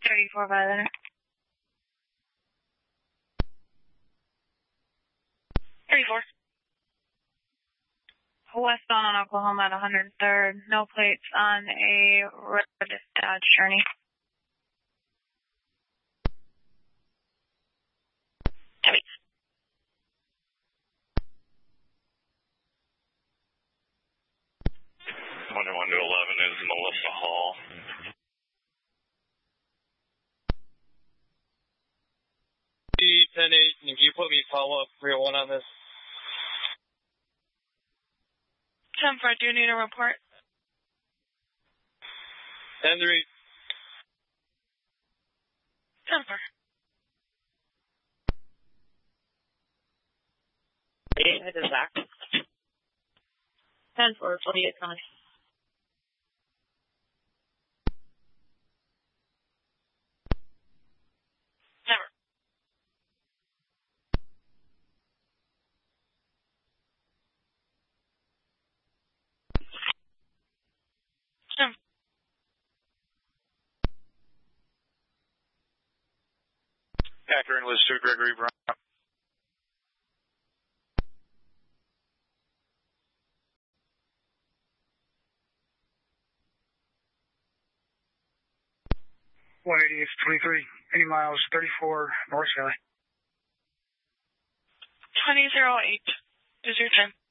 34 Violator. 34. Westbound on Oklahoma at 103rd. No plates on a red Dodge Journey. Heavy. One to 11 is Melissa Hall. D10-8, can you put me follow-up 301 on this? 10-4, do you need a report? 10-3. 10-4. 8, it is Zach. 10-4, 28 coming. Never. Catherine Liz 2, Gregory Brown. It's 23, 80 miles, 34 North Valley. 2008 is your time.